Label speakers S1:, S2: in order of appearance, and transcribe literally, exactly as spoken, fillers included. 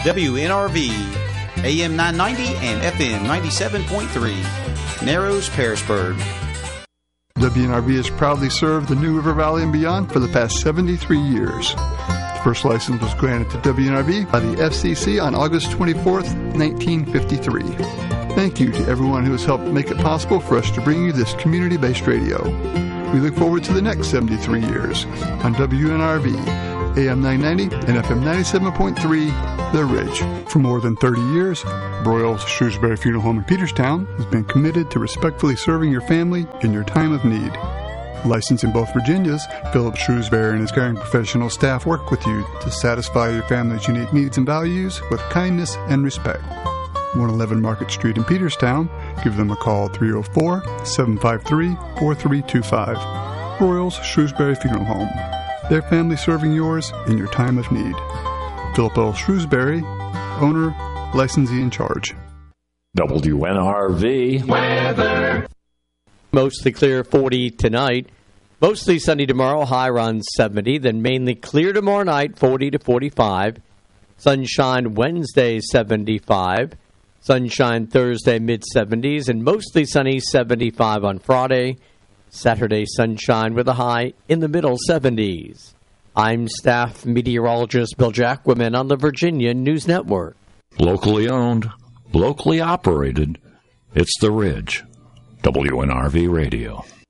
S1: W N R V, A M nine ninety and F M ninety-seven point three, Narrows, Pearisburg.
S2: W N R V has proudly served the New River Valley and beyond for the past seventy-three years. The first license was granted to W N R V by the F C C on August twenty-fourth, nineteen fifty-three. Thank you to everyone who has helped make it possible for us to bring you this community-based radio. We look forward to the next seventy-three years on W N R V, A M nine ninety and F M ninety-seven point three, The Ridge. For more than thirty years, Broyles Shrewsbury Funeral Home in Peterstown has been committed to respectfully serving your family in your time of need. Licensed in both Virginias, Philip Shrewsbury and his caring professional staff work with you to satisfy your family's unique needs and values with kindness and respect. one eleven Market Street in Peterstown. Give them a call at three oh four, seven five three, four three two five. Broyles Shrewsbury Funeral Home. Their family serving yours in your time of need. Philip L. Shrewsbury, owner, licensee in charge.
S3: W N R V weather.
S4: Mostly clear, forty tonight. Mostly sunny tomorrow, high around seventy. Then mainly clear tomorrow night, forty to forty-five. Sunshine Wednesday, seventy-five. Sunshine Thursday, mid-seventies. And mostly sunny, seventy-five on Friday. Saturday, sunshine with a high in the middle seventies. I'm staff meteorologist Bill Jacquemin on the Virginia News Network.
S3: Locally owned, locally operated, it's The Ridge. W N R V Radio.